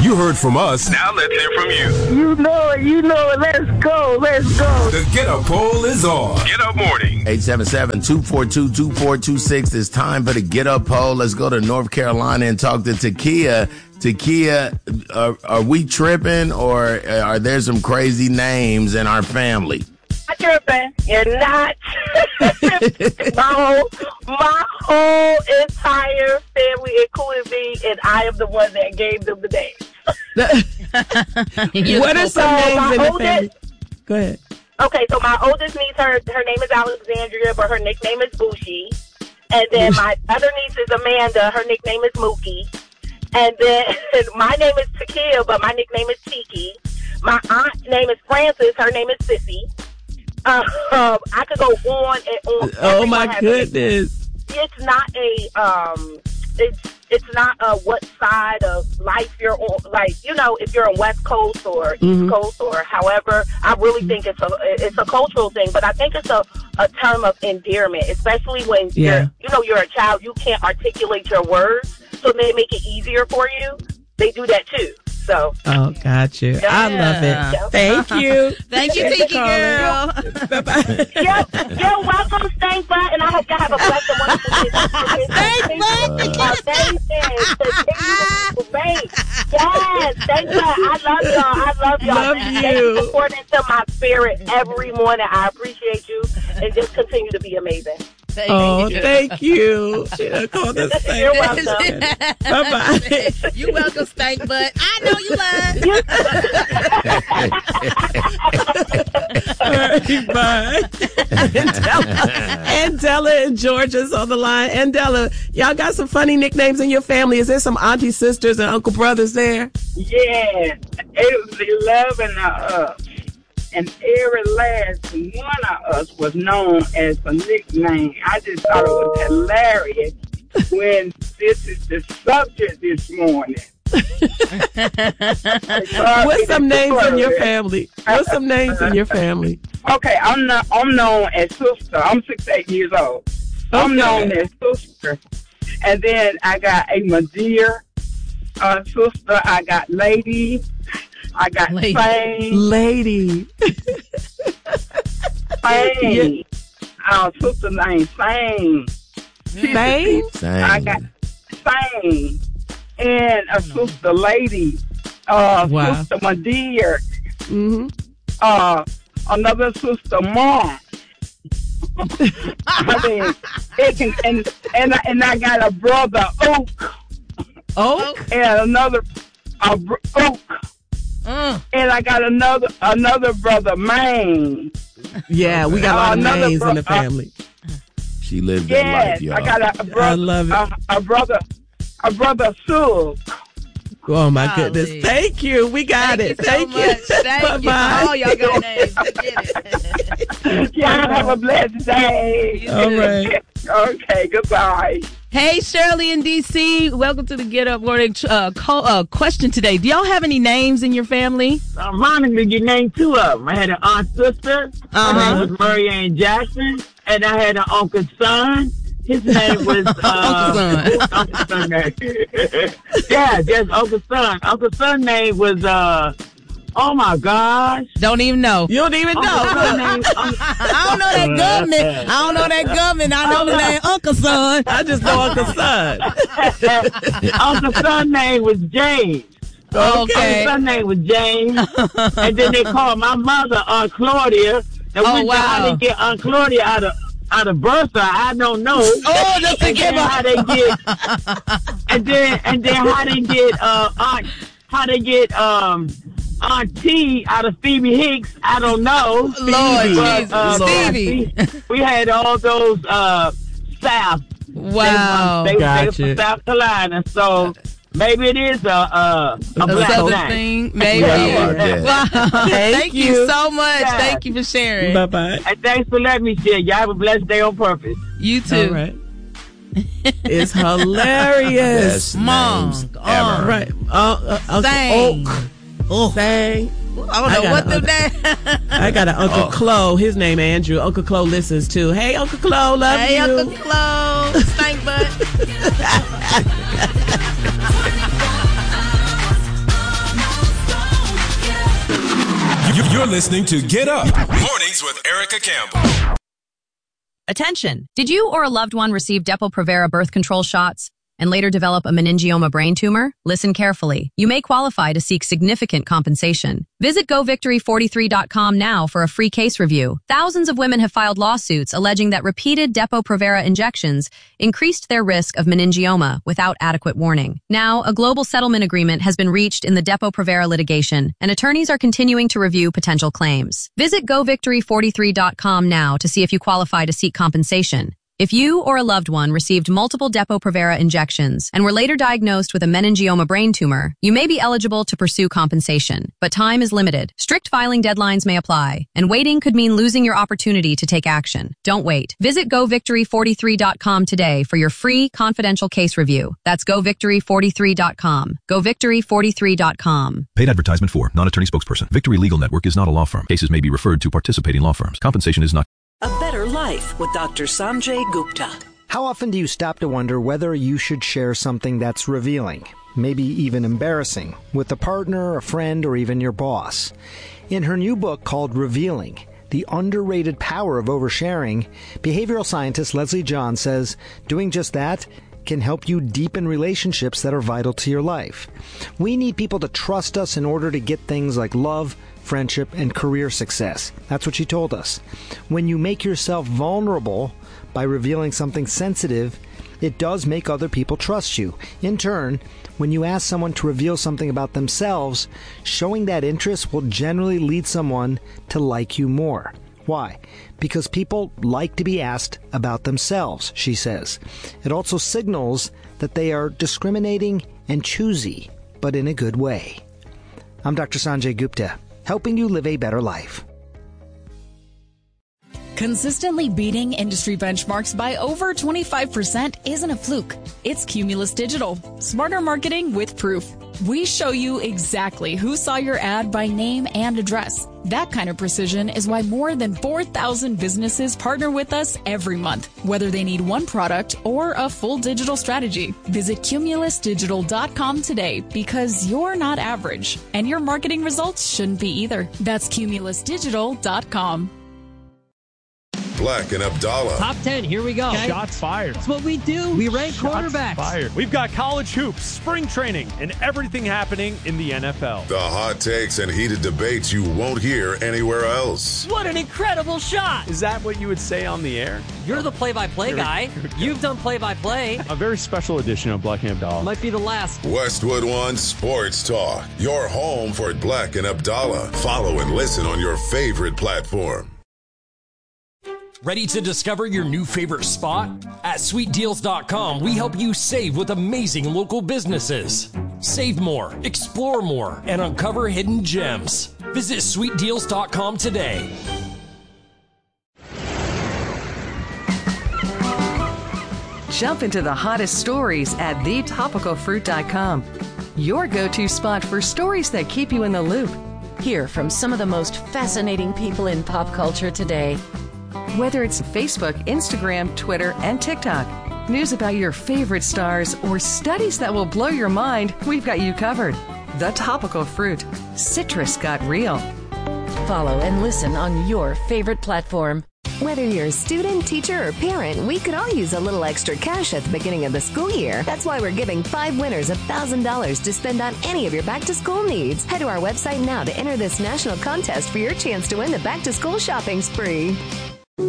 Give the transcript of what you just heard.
You heard from us. Now let's hear from you. You know it. Let's go. The Get Up Poll is on. Get Up Morning. 877-242-2426. It's time for the Get Up Poll. Let's go to North Carolina and talk to Takia. Takia, are we tripping, or are there some crazy names in our family? Not tripping. You're not. my whole entire family, including me, and I am the one that gave them the name. What are some names in the family? Go ahead. Okay, so my oldest niece, her name is Alexandria, but her nickname is Bushi. And then my other niece is Amanda. Her nickname is Mookie. And then my name is Takia, but my nickname is Tiki. My aunt's name is Frances. Her name is Sissy. I could go on and on. Oh my goodness! It's not it's not what side of life you're on. Like, if you're on West Coast or East Coast or however, I really think it's a cultural thing. But I think it's a term of endearment, especially when you're a child. You can't articulate your words, so they make it easier for you. They do that too. So. Oh, got you. Yeah. I love it. Yep. Thank you. Thank you, Tiki girl. Bye-bye. You're welcome, Stank Butt, and I hope y'all have a blessed and wonderful day. Stank Butt. Yes, Stank Butt. I love y'all. Love Thank you. you for pouring into my spirit every morning. I appreciate you, and just continue to be amazing. Thank you. She done called us stank. You're welcome. Bye-bye. You welcome, Stank Butt. I know you lying. Bye. Andela and Georgia's on the line. Andela, y'all got some funny nicknames in your family. Is there some auntie sisters and uncle brothers there? Yeah, it was 11 of us. And every last one of us was known as a nickname. I just thought it was hilarious when this is the subject this morning. What's some names in your family? What's some names in your family? Okay, I'm known as Sister. I'm 68 years old. Okay. I'm known as Sister. And then I got a Madeira sister. I got Lady. I got Fame. Lady. Fame. Our sister named Fame. Fame? I got Fame. And a sister Lady. Sister Madeira. Another sister Mom. I mean, and I got a brother Oak. Oak? And another Oak. And I got another brother, Maine. Yeah, we got a lot of names in the family. She lived that life, y'all. I got a brother. I love it. A brother, Sue. Oh my goodness! Thank you. We got it. Thank you. Thank you. All y'all got names. Y'all have a blessed day. All right. Okay. Goodbye. Hey, Shirley in D.C. Welcome to the Get Up Morning question today. Do y'all have any names in your family? Monica, you named two of them. I had an aunt sister. Her name was Murray Ann Jackson. And I had an uncle son. His name was Uncle Son. Uncle Son name. Yeah, just Uncle Son. Uncle Son name was oh my gosh. Don't even know. You don't even know. I don't know that government. I know the name Uncle Son. I just know Uncle Son. Uncle Son name was James. Okay. Uncle Son name was James. And then they called my mother Aunt Claudia. And how they get Aunt Claudia out of Bertha, I don't know. Oh, just to give how they get, and then how they get Aunt T out of Phoebe Hicks, I don't know. Lord Jesus, Stevie. We had all those South. Wow, they were from South Carolina, so. Maybe it is a black thing. Maybe. Wow. Thank you so much. Yeah. Thank you for sharing. Bye-bye. And thanks for letting me share. Y'all have a blessed day on purpose. You too. All right. It's hilarious. Mom. Ever. Right. Thang. Oak. Thang. I don't know what the name. I got an Uncle Chloe. His name Andrew. Uncle Chloe listens too. Hey, Uncle Chloe, love you. Hey, Uncle Chloe. Stank butt. You're listening to Get Up Mornings with Erica Campbell. Attention! Did you or a loved one receive Depo-Provera birth control shots and later develop a meningioma brain tumor? Listen carefully. You may qualify to seek significant compensation. Visit GoVictory43.com now for a free case review. Thousands of women have filed lawsuits alleging that repeated Depo-Provera injections increased their risk of meningioma without adequate warning. Now, a global settlement agreement has been reached in the Depo-Provera litigation, and attorneys are continuing to review potential claims. Visit GoVictory43.com now to see if you qualify to seek compensation. If you or a loved one received multiple Depo-Provera injections and were later diagnosed with a meningioma brain tumor, you may be eligible to pursue compensation. But time is limited. Strict filing deadlines may apply, and waiting could mean losing your opportunity to take action. Don't wait. Visit GoVictory43.com today for your free confidential case review. That's GoVictory43.com. GoVictory43.com. Paid advertisement for non-attorney spokesperson. Victory Legal Network is not a law firm. Cases may be referred to participating law firms. Compensation is not. A Better Life with Dr. Sanjay Gupta. How often do you stop to wonder whether you should share something that's revealing, maybe even embarrassing, with a partner, a friend, or even your boss? In her new book called Revealing, The Underrated Power of Oversharing, behavioral scientist Leslie John says doing just that can help you deepen relationships that are vital to your life. We need people to trust us in order to get things like love, friendship, and career success. That's what she told us. When you make yourself vulnerable by revealing something sensitive, it does make other people trust you. In turn, when you ask someone to reveal something about themselves, showing that interest will generally lead someone to like you more. Why? Because people like to be asked about themselves, she says. It also signals that they are discriminating and choosy, but in a good way. I'm Dr. Sanjay Gupta, helping you live a better life. Consistently beating industry benchmarks by over 25% isn't a fluke. It's Cumulus Digital. Smarter marketing with proof. We show you exactly who saw your ad by name and address. That kind of precision is why more than 4,000 businesses partner with us every month, whether they need one product or a full digital strategy. Visit cumulusdigital.com today because you're not average, and your marketing results shouldn't be either. That's cumulusdigital.com. Black and Abdallah. Top 10, here we go. Okay. Shots fired. That's what we do. We rank quarterbacks. Fired. We've got college hoops, spring training, and everything happening in the NFL. The hot takes and heated debates you won't hear anywhere else. What an incredible shot. Is that what you would say on the air? You're the play-by-play guy. You've done play-by-play. A very special edition of Black and Abdallah. Might be the last. Westwood One Sports Talk. Your home for Black and Abdallah. Follow and listen on your favorite platform. Ready to discover your new favorite spot? At SweetDeals.com, we help you save with amazing local businesses. Save more, explore more, and uncover hidden gems. Visit SweetDeals.com today. Jump into the hottest stories at TheTopicalFruit.com. Your go-to spot for stories that keep you in the loop. Hear from some of the most fascinating people in pop culture today. Whether it's Facebook, Instagram, Twitter, and TikTok, news about your favorite stars, or studies that will blow your mind, we've got you covered. The Topical Fruit. Citrus got real. Follow and listen on your favorite platform. Whether you're a student, teacher, or parent, we could all use a little extra cash at the beginning of the school year. That's why we're giving 5 winners $1,000 to spend on any of your back-to-school needs. Head to our website now to enter this national contest for your chance to win the back-to-school shopping spree.